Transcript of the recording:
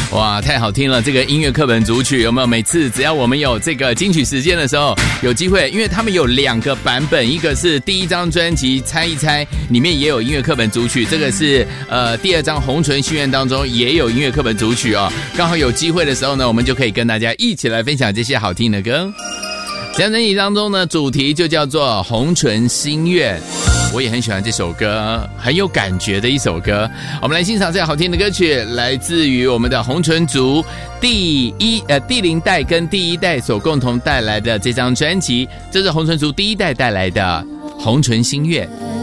哇，太好听了！这个音乐课本组曲有没有？每次只要我们有这个金曲时间的时候，有机会，因为他们有2个版本，一个是第1张专辑《猜一猜》，里面也有音乐课本组曲，这个是第2张《红唇心愿》当中也有音乐课本组曲哦。刚好有机会的时候呢，我们就可以跟大家一起来分享这些好听的歌。这张专辑当中呢，主题就叫做《红唇心愿》。我也很喜欢这首歌，很有感觉的一首歌。我们来欣赏这个好听的歌曲，来自于我们的红唇族第0代跟第1代所共同带来的这张专辑，这是红唇族第1代带来的《红唇心愿》。